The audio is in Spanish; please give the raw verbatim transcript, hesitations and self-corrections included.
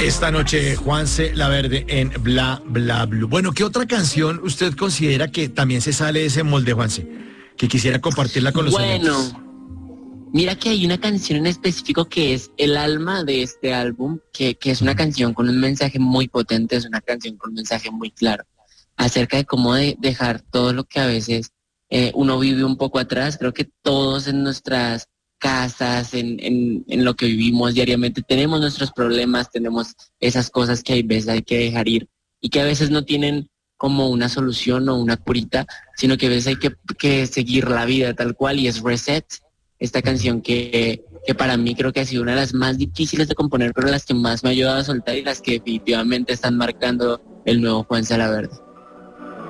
Esta noche, Juanse Laverde en Bla Bla Blue. Bueno, ¿qué otra canción usted considera que también se sale de ese molde, Juanse? Que quisiera compartirla con los oyentes. Bueno, mira que hay una canción en específico que es el alma de este álbum, que, que es una canción con un mensaje muy potente, es una canción con un mensaje muy claro, acerca de cómo de dejar todo lo que a veces eh, uno vive un poco atrás. Creo que todos en nuestras casas, en, en, en lo que vivimos diariamente, tenemos nuestros problemas, tenemos esas cosas que hay veces hay que dejar ir y que a veces no tienen como una solución o una curita, sino que a veces hay que, que seguir la vida tal cual, y es Reset, esta canción que, que para mí creo que ha sido una de las más difíciles de componer, pero las que más me ha ayudado a soltar y las que definitivamente están marcando el nuevo Juan Salaverde.